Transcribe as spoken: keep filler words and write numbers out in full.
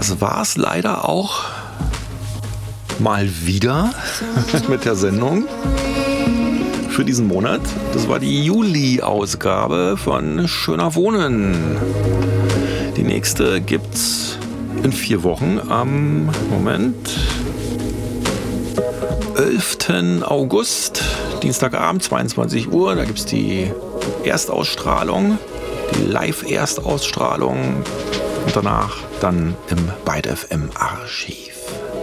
das war's leider auch mal wieder mit der Sendung für diesen Monat. Das war die Juli-Ausgabe von Schöner Wohnen. Die nächste gibt's in vier Wochen am Moment elften August, Dienstagabend, zweiundzwanzig Uhr. Da gibt's die Erstausstrahlung, die Live-Erstausstrahlung und danach dann im Byte F M Archiv.